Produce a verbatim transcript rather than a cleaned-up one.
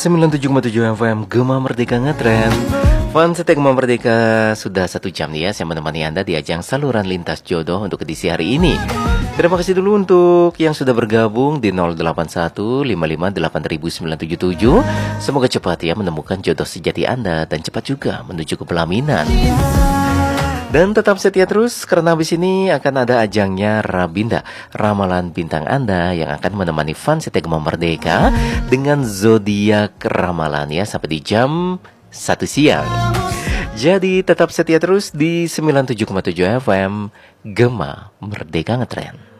sembilan puluh tujuh koma tujuh F M Gema Merdeka Ngetren. Fun Setek Gema Merdeka sudah satu jam nih ya, saya menemani Anda di ajang saluran lintas jodoh untuk edisi hari ini. Terima kasih dulu untuk yang sudah bergabung di nol delapan satu lima lima delapan sembilan tujuh tujuh. Semoga cepat ya menemukan jodoh sejati Anda dan cepat juga menuju ke pelaminan. Dan tetap setia terus karena habis ini akan ada ajangnya Rabinda, ramalan bintang Anda yang akan menemani Fun Setek Gema Merdeka dengan zodiak ramalan ya sampai di jam satu siang. Jadi tetap setia terus di sembilan puluh tujuh koma tujuh F M Gema Merdeka Ngetren.